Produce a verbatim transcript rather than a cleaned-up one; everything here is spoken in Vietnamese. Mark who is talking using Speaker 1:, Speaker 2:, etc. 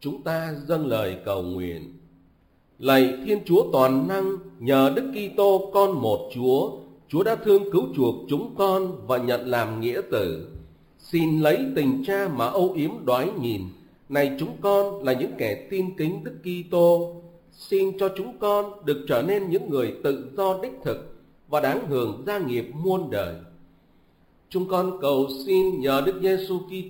Speaker 1: Chúng ta dâng lời cầu nguyện. Lạy Thiên Chúa toàn năng, nhờ Đức Kitô con một Chúa, Chúa đã thương cứu chuộc chúng con và nhận làm nghĩa tử. Xin lấy tình Cha mà âu yếm đoái nhìn. Này chúng con là những kẻ tin kính Đức Kitô, xin cho chúng con được trở nên những người tự do đích thực và đáng hưởng gia nghiệp muôn đời. Chúng con cầu xin nhờ Đức Giêsu Kitô